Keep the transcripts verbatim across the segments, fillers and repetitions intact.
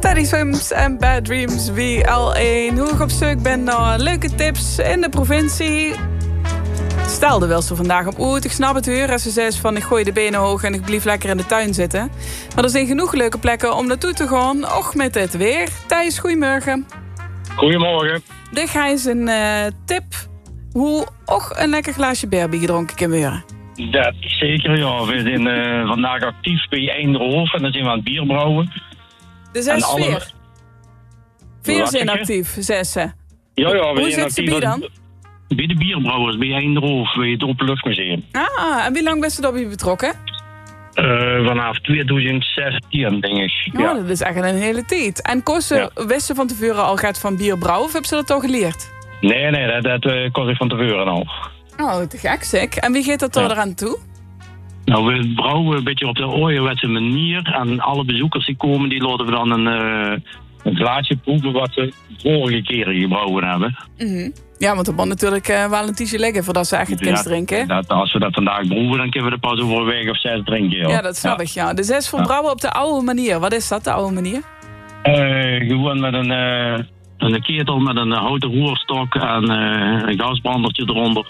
Teddy Swims en Bad Dreams, wie L één. Hoe ik op zoek ben naar leuke tips in de provincie. Stelde wel zo vandaag op oet. Ik snap het weer. En ze zei van ik gooi de benen hoog en ik blijf lekker in de tuin zitten. Maar er zijn genoeg leuke plekken om naartoe te gaan. Och met het weer. Thijs, goedemorgen. Goedemorgen. Dit ga eens een uh, tip. Hoe och een lekker glaasje berby gedronken kan worden. Dat is zeker, ja. We zijn uh, vandaag actief bij Eindhoven en dan zijn we aan het bier brouwen. De zes alle... vier. Vier zijn actief, zes. Ja, ja, we Hoe zijn zit actief. ze bij dan? Bij de bierbrouwers, bij Eindhoven, bij het Openluchtmuseum. Ah, en wie lang ben je daarbij betrokken? Uh, vanaf twintig zestien, denk ik. Oh, ja. dat is echt een hele tijd. En kosten ja. wisten van tevoren al gaat van bier brouwen of hebben ze dat al geleerd? Nee, nee, dat, dat uh, kost ik van tevoren al. Oh, te gek zeg. En wie gaat dat ja. er eraan toe? Nou, we brouwen een beetje op de ouderwetse manier. En alle bezoekers die komen, die laten we dan een, uh, een glaasje proeven wat we vorige keren gebrouwen hebben. Mm-hmm. Ja, want dat moet natuurlijk uh, wel een tientje leggen voordat ze echt het kind drinken. Dat, als we dat vandaag proeven, dan kunnen we er pas over een week of zes drinken. Joh. Ja, dat snap ja. ik, ja. De zes voor ja. brouwen op de oude manier. Wat is dat, de oude manier? Uh, gewoon met een, uh, een ketel met een houten roerstok en uh, een gasbrandertje eronder.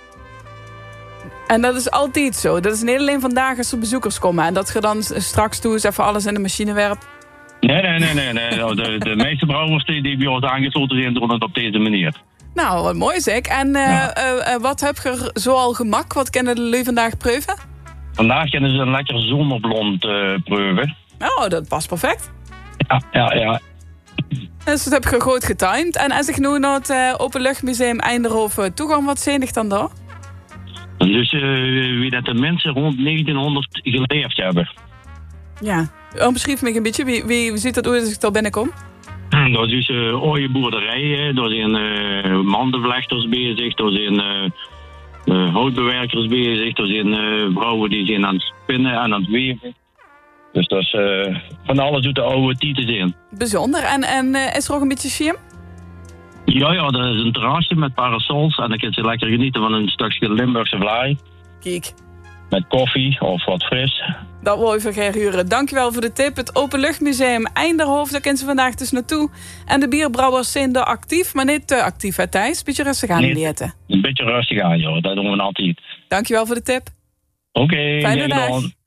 En dat is altijd zo? Dat is niet alleen vandaag als er bezoekers komen en dat je dan straks toe eens even alles in de machine werpt? Nee, nee, nee. nee, nee. De, de meeste brouwers die, die bij ons aangesloten zijn, doen het op deze manier. Nou, wat mooi zeg. En uh, ja. uh, uh, wat heb je zoal gemak? Wat kunnen de lui vandaag proeven? Vandaag kunnen ze een lekker zonneblond uh, proeven. Oh, dat past perfect. Ja, ja, ja. Dus dat heb je goed getimed. En als ik nu naar het uh, Openluchtmuseum Eindhoven toegang, wat zinnig dan daar? Dus uh, wie dat de mensen rond negentienhonderd geleefd hebben. Ja, oh, beschrijf me een beetje. Wie, wie ziet dat uit als ik daar binnenkom? Dat is uh, ooie boerderijen, daar zijn uh, mandenvlechters bezig, daar zijn uh, uh, houtbewerkers bezig, daar zijn uh, vrouwen die zijn aan het spinnen en aan het weven. Dus dat is uh, van alles doet de oude tieten zijn. Bijzonder. En, en uh, is er ook een beetje chiem? Ja, ja, dat is een terrasje met parasols en dan kun je lekker genieten van een stukje Limburgse vlaai. Kijk. Met koffie of wat fris. Dat wil je van Ger huren. Dankjewel voor de tip. Het Openluchtmuseum Eindhoven, daar kunnen ze vandaag dus naartoe. En de bierbrouwers zijn er actief, maar niet te actief, hè Thijs? Een beetje rustig aan nee, eten. Een beetje rustig aan, joh. Dat doen we altijd. Dankjewel voor de tip. Oké. Okay, fijne dag.